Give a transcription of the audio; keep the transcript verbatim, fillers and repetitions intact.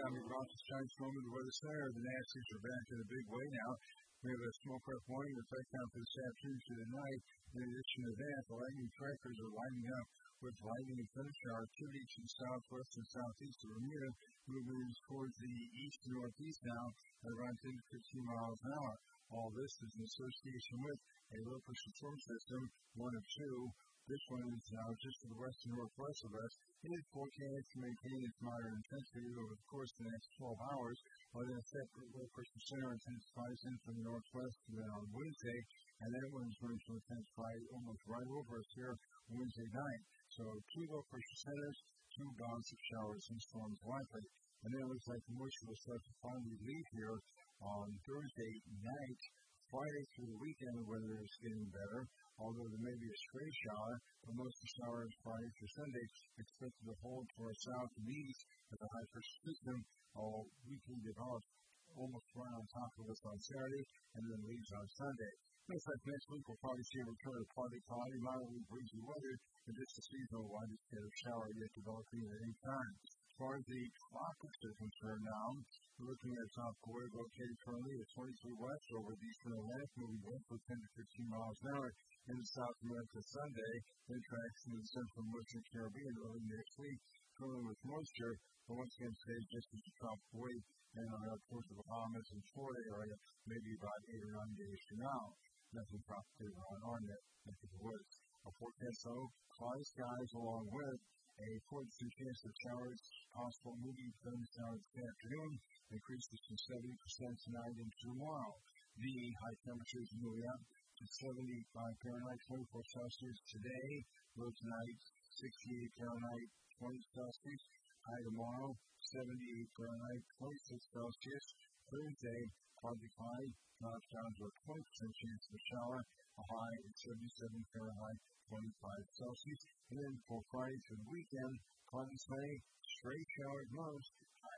I'm your Bronx Giants storm in the weather center. The Nationals are back in a big way now. We have a small prep warning with effect down for this afternoon to tonight. In addition to that, the lightning trackers are lining up with lightning and thundershower activity to the southwest and southeast of Bermuda, moving towards the east and northeast now at around ten to fifteen miles an hour. All this is in association with a low pressure storm system, one of two. This one is now just to the west and northwest of us. It is forecast to maintain its moderate intensity over the course of the next twelve hours, while the separate low pressure center intensifies in from the northwest and then on Wednesday, and then it was going to intensify almost right over us here Wednesday night. So two low pressure centers, two bounds of showers and storms likely. And then it looks like the moisture will start to finally leave here on Thursday night. Friday through the weekend, the weather is getting better, although there may be a stray shower, but most of the showers Friday through Sunday expected to hold to our south and east as a high pressure system all weekend develops almost right on top of us on Saturday and then leaves on Sunday. Looks like next week we'll probably see a return of partly cloudy, moderately breezy weather, and just a seasonal widest kind of shower yet developing at any time. As far as the tropics are concerned now, we're looking at South Korea located currently at twenty-three west over the eastern Atlantic, moving west with ten to fifteen miles an hour into South America Sunday, then tracks in the central and western Caribbean early next week, filling with moisture, but once again today just as a tropical wave, and on out towards the Bahamas and Florida area, maybe about eight or nine days from now. Nothing tropical on our net neck of the woods. A forecast though, cloudy skies along with a forty percent chance of showers possible moving thunderstorms this afternoon, increases to seventy percent tonight and tomorrow. The high temperatures moving up to seventy-five Fahrenheit, twenty-four Celsius today, low tonight, sixty-eight Fahrenheit, twenty Celsius, high tomorrow, seventy-eight Fahrenheit, twenty-six Celsius, Thursday, partly cloudy, drops down to a twenty percent chance of a shower, a high at seventy-seven Fahrenheit, twenty-five Celsius, and then for Friday through the weekend, cloudy, sunny, stray showers most,